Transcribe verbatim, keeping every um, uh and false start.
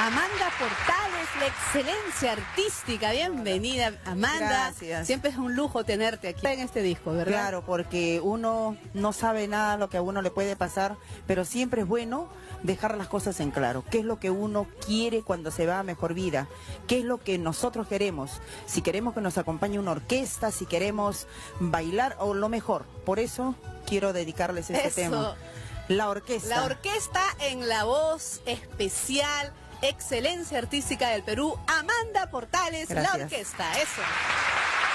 Amanda Portales, la excelencia artística. Bienvenida, Amanda. Gracias. Siempre es un lujo tenerte aquí en este disco, ¿verdad? Claro, porque uno no sabe nada lo que a uno le puede pasar, pero siempre es bueno dejar las cosas en claro. ¿Qué es lo que uno quiere cuando se va a mejor vida? ¿Qué es lo que nosotros queremos? Si queremos que nos acompañe una orquesta, si queremos bailar o lo mejor. Por eso quiero dedicarles este Eso. tema. La orquesta. La orquesta en la voz especial, excelencia artística del Perú, Amanda Portales, Gracias. la orquesta. Eso.